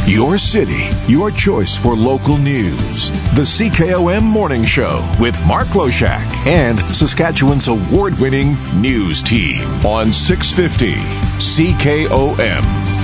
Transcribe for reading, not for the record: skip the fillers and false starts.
Your city, your choice for local news. The CKOM Morning Show with Mark Loshak and Saskatchewan's award-winning news team on 650 CKOM.